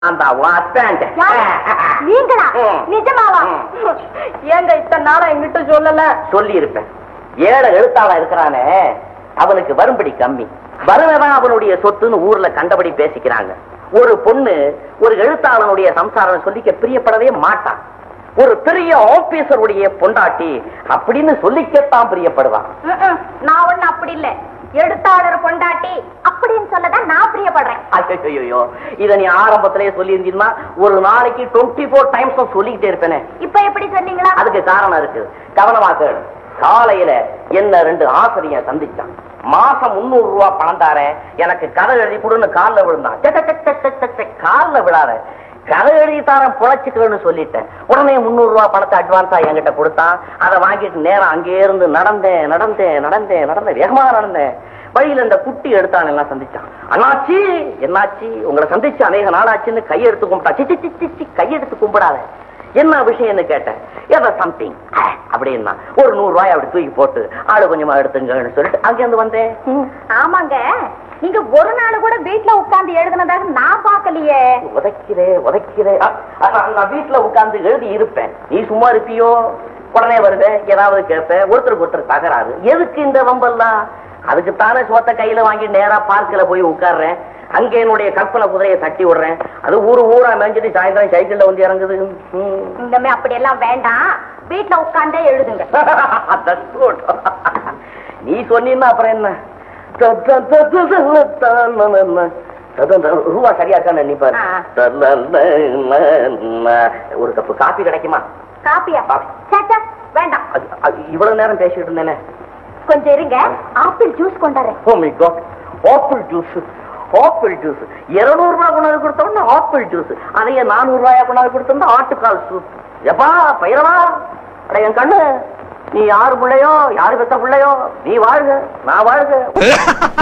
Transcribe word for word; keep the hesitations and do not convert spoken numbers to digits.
நீங்களா? நிஜமாவா? ஏங்க இத்தனை நாளா எங்கிட்ட சொல்லல? சொல்லி இருப்பேன். ஏழை எழுத்தாளா இருக்கிறானே அவனுக்கு வரும்படி கம்மி. வருவதான் அவனுடைய சொத்துன்னு ஊர்ல கண்டபடி பேசிக்கிறாங்க. ஒரு பொண்ணு ஒரு எழுத்தாளனுடைய சம்சாரம் சொல்லிக்க பிரியப்படவே மாட்டான். ஒரு பெரிய ஆபீசருடைய பொண்டாட்டி அப்படின்னு சொல்லிக்கத்தான் பிரியப்படுவான். நான் ஒண்ணு அப்படி இல்ல. எழுத்தாளர் பொண்டாட்டி அப்படின்னு சொல்லதான் நான் பிரியப்படுறேன். ஐயோ, இத நீ ஆரம்பத்திலேயே சொல்லி இருந்தீங்கன்னா ஒரு நாளைக்கு டுவெண்ட்டி போர் டைம்ஸ் சொல்லிக்கிட்டே இருப்பேனே. இப்ப எப்படி சொன்னீங்களா? அதுக்கு காரணம் இருக்கு, கவனமா கேளு. காலையில என்ன ரெண்டு ஆசிரியர் சந்திச்சான். மாசம் முன்னூறு ரூபாய் பணம் தாரேன், எனக்கு கதை எழுதி கொடுன்னு காலில் விழுந்தான். காலில் விழாத, கதை எழுதி தாரன் புழைச்சிக்கணும்னு சொல்லிட்டேன். உடனே முன்னூறு ரூபாய் பணத்தை அட்வான்ஸா என்கிட்ட கொடுத்தான். அதை வாங்கிட்டு நேரம் அங்கே இருந்து நடந்தேன் நடந்தேன் நடந்தேன் நடந்தேன் வேகமா நடந்தேன். வழியில இந்த குட்டி எடுத்தான் எல்லாம் சந்திச்சான். அண்ணாச்சி என்னாச்சு, உங்களை சந்திச்சு அநேக நாளாச்சுன்னு கையெடுத்து கும்பிட்டா. சி சி சி கையெடுத்து கும்பிடாத, என்ன விஷயம்னு கேட்டேன். ஏதோ சம்திங் அப்படின்னா ஒரு நூறு ரூபாய் அப்படி தூக்கி போட்டு ஆளு கொஞ்சமா எடுத்துங்கன்னு சொல்லிட்டு அங்கிருந்து வந்தேன். ஆமாங்க, நீங்க ஒரு நாள் கூட வீட்டுல உட்கார்ந்து எழுதுனதாக நான் பாக்கலையே. உதைக்கிறே உதைக்கிறே நான் வீட்டுல உட்கார்ந்து எழுதி இருப்பேன். நீ சும்மா இருப்பியோ, உடனே வருவேன், ஏதாவது கேட்பேன், ஒருத்தருக்கு ஒருத்தர் தகராறு. எதுக்கு இந்த வம்பெல்லாம்? அதுக்குத்தானே சோத்த கையில வாங்கி நேரா பார்க்கல போய் உட்கார்றேன். அங்க என்னுடைய கற்பனை குதிரையை தட்டி விடுறேன். அது ஊரு ஊரா மேய்ஞ்சிட்டு சாயந்தரம் சைக்கிள்ல வந்து இறங்குது. இந்தமே அப்படி எல்லாம் வேண்டாம், வீட்டுல உட்கார்ந்தே எழுதுங்க. நீ சொன்னீன்னா அப்புறம் என்ன? ரூபா சரியா இருக்கான்னு நினைப்பாரு. ஒரு கப்பு காபி கிடைக்குமா? காப்பியா? வேண்டாம். இவ்வளவு நேரம் பேசிட்டு இருந்தேனே. கொஞ்சம் இருங்க, ஆப்பிள் ஜூஸ் கொண்டாரு. ஆப்பிள் ஜூஸ் ஆப்பிள் ஜூஸ் இருநூறு ரூபாய் கொண்டாந்து கொடுத்தோம்னா ஆப்பிள் ஜூஸ், அதையே நானூறு ரூபாயா கொண்டாந்து கொடுத்தோம்னா ஆட்டுக்கால் சூப். எப்பா பயிரவா, அட என் கண்ணு, நீ யாரு பிள்ளையோ யாரு பெத்த பிள்ளையோ, நீ வாழ்க நான் வாழ்க.